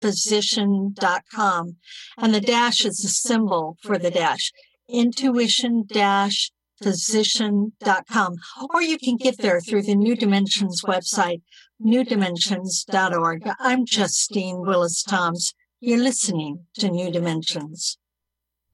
intuition-physician.com. And the dash is a symbol for the dash. Intuition-physician.com. Or you can get there through the New Dimensions website, newdimensions.org. I'm Justine Willis-Toms. You're listening to New Dimensions.